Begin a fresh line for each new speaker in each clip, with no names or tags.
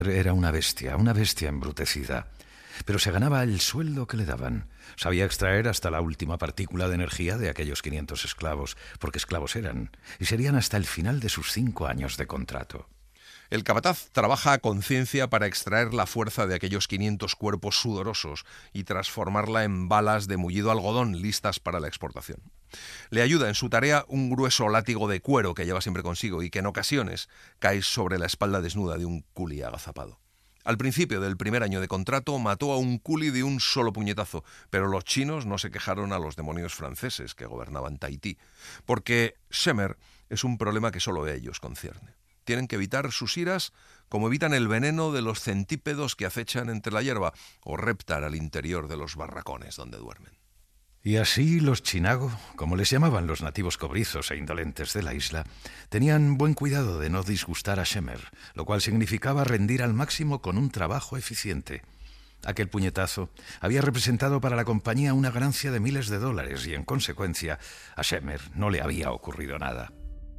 Era una bestia embrutecida. Pero se ganaba el sueldo que le daban. Sabía extraer hasta la última partícula de energía de aquellos 500 esclavos, porque esclavos eran, y serían hasta el final de sus 5 años de contrato.
El capataz trabaja a conciencia para extraer la fuerza de aquellos 500 cuerpos sudorosos y transformarla en balas de mullido algodón listas para la exportación. Le ayuda en su tarea un grueso látigo de cuero que lleva siempre consigo y que en ocasiones cae sobre la espalda desnuda de un culi agazapado. Al principio del primer año de contrato mató a un culi de un solo puñetazo, pero los chinos no se quejaron a los demonios franceses que gobernaban Tahití, porque Shemer es un problema que solo a ellos concierne. Tienen que evitar sus iras como evitan el veneno de los centípedos que acechan entre la hierba o reptan al interior de los barracones donde duermen.
Y así los chinago, como les llamaban los nativos cobrizos e indolentes de la isla, tenían buen cuidado de no disgustar a Shemer, lo cual significaba rendir al máximo con un trabajo eficiente. Aquel puñetazo había representado para la compañía una ganancia de miles de dólares y, en consecuencia, a Shemer no le había ocurrido nada.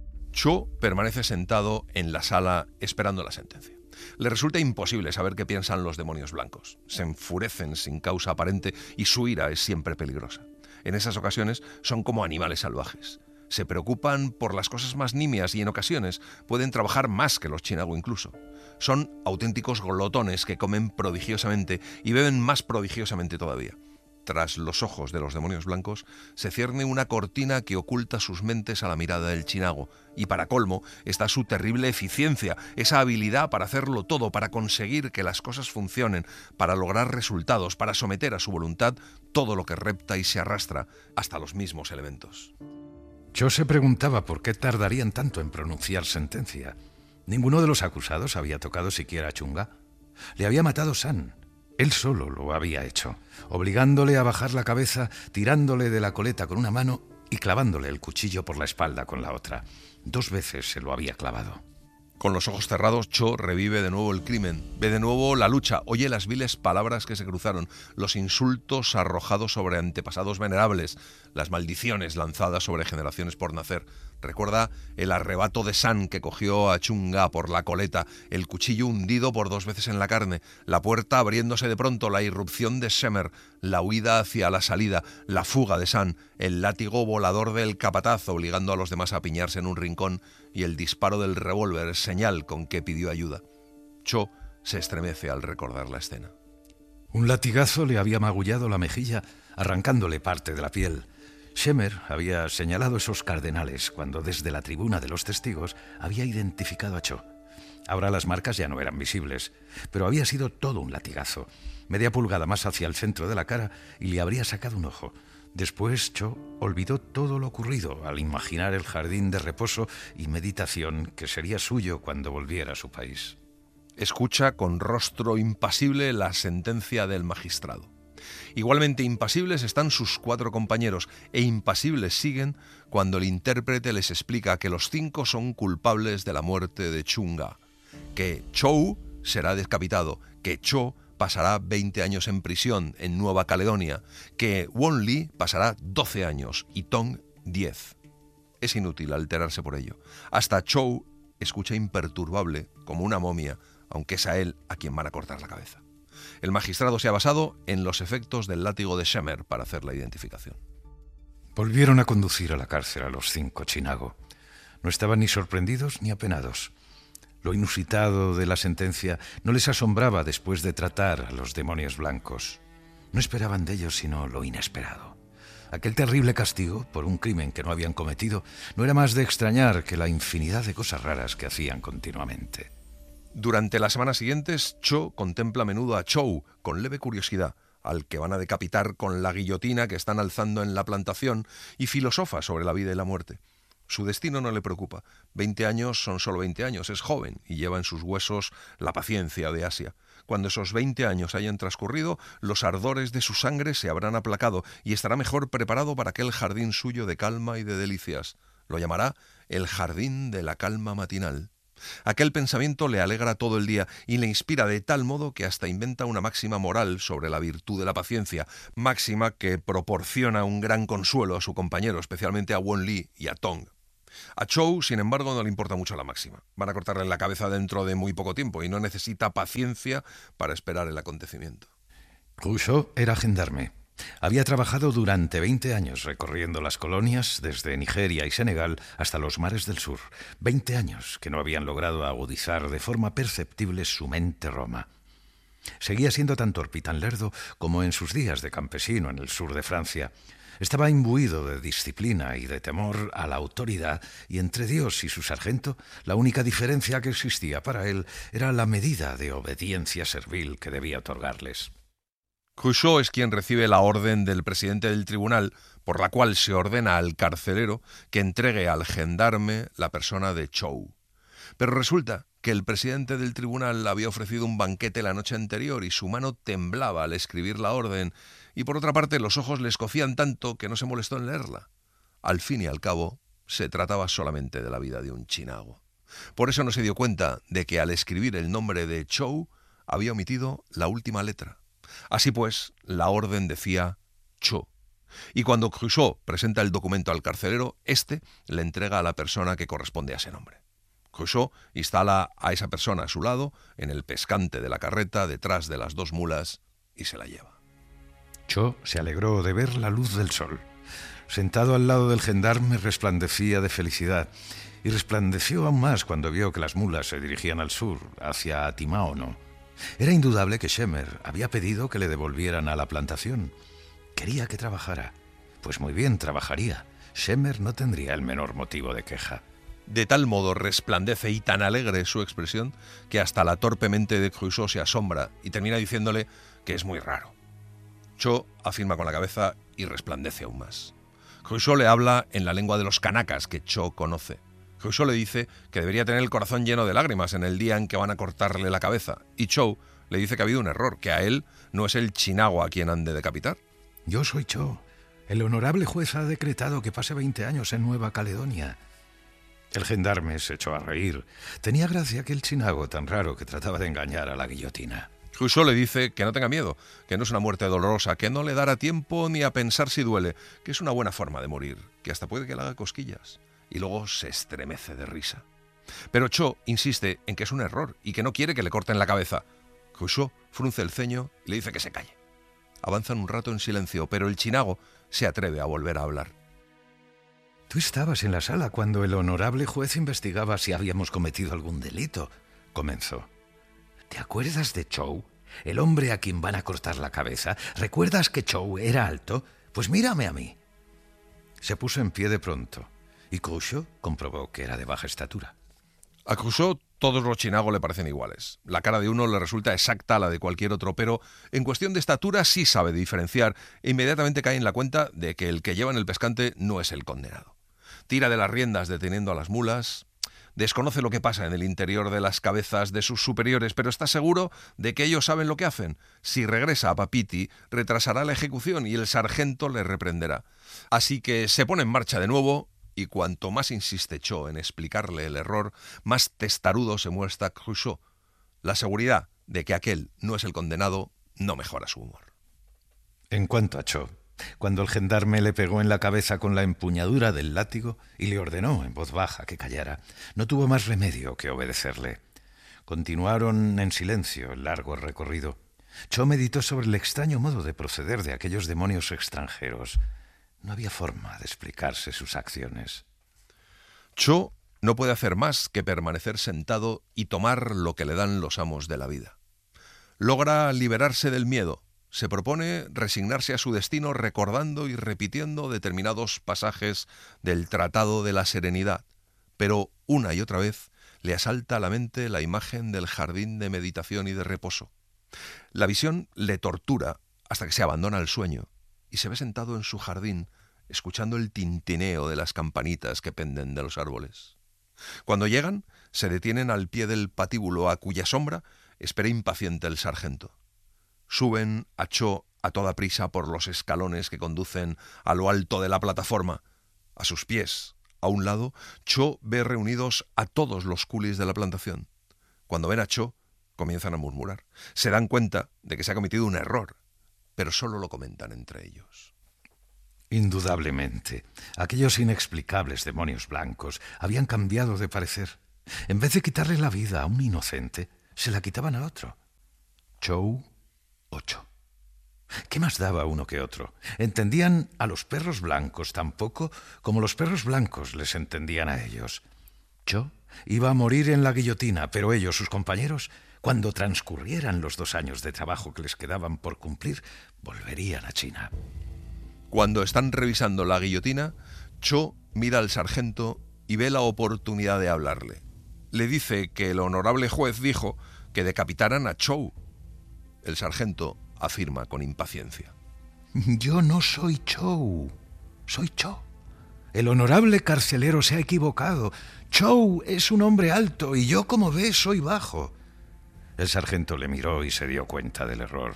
Cho permanece sentado en la sala esperando la sentencia. Le resulta imposible saber qué piensan los demonios blancos. Se enfurecen sin causa aparente y su ira es siempre peligrosa. En esas ocasiones son como animales salvajes. Se preocupan por las cosas más nimias y en ocasiones pueden trabajar más que los chinago incluso. Son auténticos glotones que comen prodigiosamente y beben más prodigiosamente todavía. Tras los ojos de los demonios blancos se cierne una cortina que oculta sus mentes a la mirada del chinago, y para colmo está su terrible eficiencia, esa habilidad para hacerlo todo, para conseguir que las cosas funcionen, para lograr resultados, para someter a su voluntad todo lo que repta y se arrastra, hasta los mismos elementos.
Cho se preguntaba por qué tardarían tanto en pronunciar sentencia. Ninguno de los acusados había tocado siquiera a Chunga. Le había matado San. Él solo lo había hecho, obligándole a bajar la cabeza, tirándole de la coleta con una mano y clavándole el cuchillo por la espalda con la otra. 2 veces se lo había clavado.
Con los ojos cerrados, Cho revive de nuevo el crimen, ve de nuevo la lucha, oye las viles palabras que se cruzaron, los insultos arrojados sobre antepasados venerables, las maldiciones lanzadas sobre generaciones por nacer. Recuerda el arrebato de San que cogió a Chunga por la coleta, el cuchillo hundido por 2 veces en la carne, la puerta abriéndose de pronto, la irrupción de Shemer, la huida hacia la salida, la fuga de San, el látigo volador del capataz obligando a los demás a piñarse en un rincón y el disparo del revólver, señal con que pidió ayuda. Cho se estremece al recordar la escena.
Un latigazo le había magullado la mejilla, arrancándole parte de la piel. Shemer había señalado esos cardenales cuando desde la tribuna de los testigos había identificado a Cho. Ahora las marcas ya no eran visibles, pero había sido todo un latigazo, media pulgada más hacia el centro de la cara y le habría sacado un ojo. Después Cho olvidó todo lo ocurrido al imaginar el jardín de reposo y meditación que sería suyo cuando volviera a su país.
Escucha con rostro impasible la sentencia del magistrado. Igualmente impasibles están sus 4 compañeros e impasibles siguen cuando el intérprete les explica que los 5 son culpables de la muerte de Chunga, que Chou será decapitado, que Cho pasará 20 años en prisión en Nueva Caledonia, que Won Lee pasará 12 años y Tong 10. Es inútil alterarse por ello. Hasta Chou escucha imperturbable como una momia, aunque es a él a quien van a cortar la cabeza. El magistrado se ha basado en los efectos del látigo de Shemer para hacer la identificación.
Volvieron a conducir a la cárcel a los 5 chinago. No estaban ni sorprendidos ni apenados. Lo inusitado de la sentencia no les asombraba después de tratar a los demonios blancos. No esperaban de ellos sino lo inesperado. Aquel terrible castigo por un crimen que no habían cometido no era más de extrañar que la infinidad de cosas raras que hacían continuamente.
Durante las semanas siguientes, Cho contempla a menudo a Chou con leve curiosidad, al que van a decapitar con la guillotina que están alzando en la plantación, y filosofa sobre la vida y la muerte. Su destino no le preocupa. 20 años son solo 20 años, es joven y lleva en sus huesos la paciencia de Asia. Cuando esos 20 años hayan transcurrido, los ardores de su sangre se habrán aplacado y estará mejor preparado para aquel jardín suyo de calma y de delicias. Lo llamará el jardín de la calma matinal. Aquel pensamiento le alegra todo el día y le inspira de tal modo que hasta inventa una máxima moral sobre la virtud de la paciencia, máxima que proporciona un gran consuelo a su compañero, especialmente a Won Lee y a Tong. A Chow, sin embargo, no le importa mucho la máxima. Van a cortarle la cabeza dentro de muy poco tiempo y no necesita paciencia para esperar el acontecimiento.
Cruchot era gendarme. Había trabajado durante 20 años recorriendo las colonias desde Nigeria y Senegal hasta los mares del sur. 20 años que no habían logrado agudizar de forma perceptible su mente roma. Seguía siendo tan torpe y tan lerdo como en sus días de campesino en el sur de Francia. Estaba imbuido de disciplina y de temor a la autoridad, y entre Dios y su sargento, la única diferencia que existía para él era la medida de obediencia servil que debía otorgarles.
Cruchot es quien recibe la orden del presidente del tribunal, por la cual se ordena al carcelero que entregue al gendarme la persona de Chow. Pero resulta que el presidente del tribunal había ofrecido un banquete la noche anterior y su mano temblaba al escribir la orden, y por otra parte los ojos le escocían tanto que no se molestó en leerla. Al fin y al cabo, se trataba solamente de la vida de un chinago. Por eso no se dio cuenta de que al escribir el nombre de Chow había omitido la última letra. Así pues, la orden decía Cho. Y cuando Cruchot presenta el documento al carcelero, éste le entrega a la persona que corresponde a ese nombre. Cruchot instala a esa persona a su lado, en el pescante de la carreta, detrás de las dos mulas, y se la lleva.
Cho se alegró de ver la luz del sol. Sentado al lado del gendarme resplandecía de felicidad, y resplandeció aún más cuando vio que las mulas se dirigían al sur, hacia Timaono. Era indudable que Shemer había pedido que le devolvieran a la plantación. Quería que trabajara. Pues muy bien, trabajaría. Shemer no tendría el menor motivo de queja.
De tal modo resplandece y tan alegre su expresión que hasta la torpe mente de Cruchot se asombra y termina diciéndole que es muy raro. Cho afirma con la cabeza y resplandece aún más. Cruchot le habla en la lengua de los canacas que Cho conoce. Cruchot le dice que debería tener el corazón lleno de lágrimas en el día en que van a cortarle la cabeza. Y Cho le dice que ha habido un error, que a él no es el chinago a quien han de decapitar.
Yo soy Cho. El honorable juez ha decretado que pase 20 años en Nueva Caledonia. El gendarme se echó a reír. Tenía gracia aquel chinago tan raro que trataba de engañar a la guillotina.
Cruchot le dice que no tenga miedo, que no es una muerte dolorosa, que no le dará tiempo ni a pensar si duele, que es una buena forma de morir, que hasta puede que le haga cosquillas. Y luego se estremece de risa. Pero Cho insiste en que es un error y que no quiere que le corten la cabeza. Cruchot frunce el ceño y le dice que se calle. Avanzan un rato en silencio, pero el chinago se atreve a volver a hablar.
Tú estabas en la sala cuando el honorable juez investigaba si habíamos cometido algún delito, comenzó. ¿Te acuerdas de Chow, el hombre a quien van a cortar la cabeza? ¿Recuerdas que Chow era alto? Pues mírame a mí. Se puso en pie de pronto. Y Cruchot comprobó que era de baja estatura.
A Cruchot todos los chinagos le parecen iguales. La cara de uno le resulta exacta a la de cualquier otro, pero en cuestión de estatura sí sabe diferenciar e inmediatamente cae en la cuenta de que el que lleva en el pescante no es el condenado. Tira de las riendas deteniendo a las mulas, desconoce lo que pasa en el interior de las cabezas de sus superiores, pero está seguro de que ellos saben lo que hacen. Si regresa a Papeete, retrasará la ejecución y el sargento le reprenderá. Así que se pone en marcha de nuevo. Y cuanto más insiste Cho en explicarle el error, más testarudo se muestra Cruchot. La seguridad de que aquel no es el condenado no mejora su humor.
En cuanto a Cho, cuando el gendarme le pegó en la cabeza con la empuñadura del látigo y le ordenó en voz baja que callara, no tuvo más remedio que obedecerle. Continuaron en silencio el largo recorrido. Cho meditó sobre el extraño modo de proceder de aquellos demonios extranjeros. No había forma de explicarse sus acciones.
Cho no puede hacer más que permanecer sentado y tomar lo que le dan los amos de la vida. Logra liberarse del miedo. Se propone resignarse a su destino recordando y repitiendo determinados pasajes del Tratado de la Serenidad. Pero una y otra vez le asalta a la mente la imagen del jardín de meditación y de reposo. La visión le tortura hasta que se abandona al sueño y se ve sentado en su jardín, escuchando el tintineo de las campanitas que penden de los árboles. Cuando llegan, se detienen al pie del patíbulo a cuya sombra espera impaciente el sargento. Suben a Cho a toda prisa por los escalones que conducen a lo alto de la plataforma. A sus pies, a un lado, Cho ve reunidos a todos los coolies de la plantación. Cuando ven a Cho, comienzan a murmurar. Se dan cuenta de que se ha cometido un error, pero solo lo comentan entre ellos.
Indudablemente, aquellos inexplicables demonios blancos habían cambiado de parecer. En vez de quitarle la vida a un inocente, se la quitaban a otro. Chow o Cho. ¿Qué más daba uno que otro? Entendían a los perros blancos tan poco como los perros blancos les entendían a ellos. Cho iba a morir en la guillotina, pero ellos, sus compañeros, cuando transcurrieran los 2 años de trabajo que les quedaban por cumplir, volverían a China.
Cuando están revisando la guillotina, Cho mira al sargento y ve la oportunidad de hablarle. Le dice que el honorable juez dijo que decapitaran a Chow. El sargento afirma con impaciencia:
Yo no soy Chow, soy Cho. El honorable carcelero se ha equivocado. Chow es un hombre alto y yo, como ves, soy bajo. El sargento le miró y se dio cuenta del error.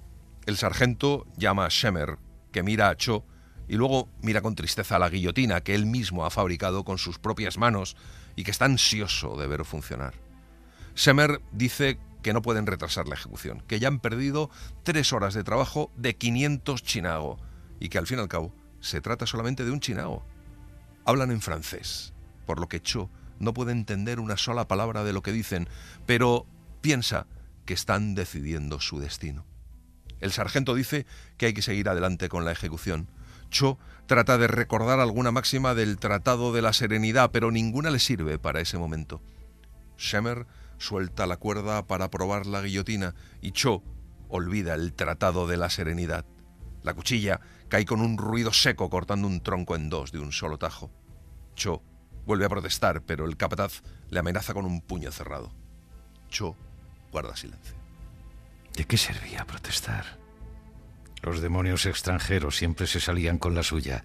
El sargento llama a Shemer, que mira a Cho y luego mira con tristeza a la guillotina que él mismo ha fabricado con sus propias manos y que está ansioso de ver funcionar. Shemer dice que no pueden retrasar la ejecución, que ya han perdido 3 horas de trabajo de 500 chinago y que al fin y al cabo se trata solamente de un chinago. Hablan en francés, por lo que Cho no puede entender una sola palabra de lo que dicen, pero piensa que están decidiendo su destino. El sargento dice que hay que seguir adelante con la ejecución. Cho trata de recordar alguna máxima del Tratado de la Serenidad, pero ninguna le sirve para ese momento. Shemer suelta la cuerda para probar la guillotina y Cho olvida el Tratado de la Serenidad. La cuchilla cae con un ruido seco cortando un tronco en 2 de un solo tajo. Cho vuelve a protestar, pero el capataz le amenaza con un puño cerrado. Cho guarda silencio.
¿De qué servía protestar? Los demonios extranjeros siempre se salían con la suya.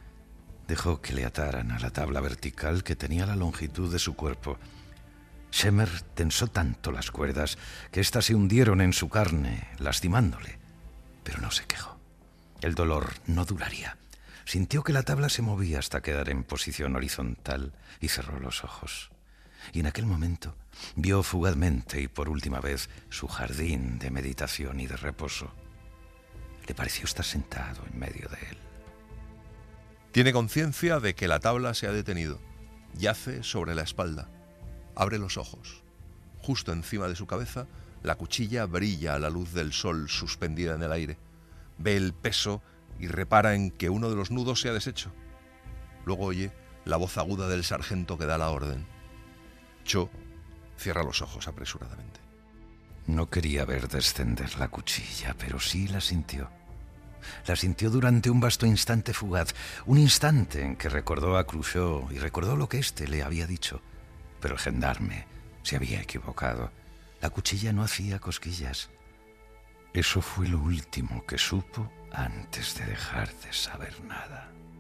Dejó que le ataran a la tabla vertical que tenía la longitud de su cuerpo. Shemer tensó tanto las cuerdas que éstas se hundieron en su carne, lastimándole, pero no se quejó. El dolor no duraría. Sintió que la tabla se movía hasta quedar en posición horizontal y cerró los ojos. Y en aquel momento vio fugazmente y por última vez su jardín de meditación y de reposo. Le pareció estar sentado en medio de él.
Tiene conciencia de que la tabla se ha detenido. Yace sobre la espalda. Abre los ojos. Justo encima de su cabeza, la cuchilla brilla a la luz del sol suspendida en el aire. Ve el peso y repara en que uno de los nudos se ha deshecho. Luego oye la voz aguda del sargento que da la orden. Cho cierra los ojos apresuradamente.
No quería ver descender la cuchilla, pero sí la sintió. La sintió durante un vasto instante fugaz, un instante en que recordó a Cruchot y recordó lo que éste le había dicho. Pero el gendarme se había equivocado. La cuchilla no hacía cosquillas. Eso fue lo último que supo antes de dejar de saber nada.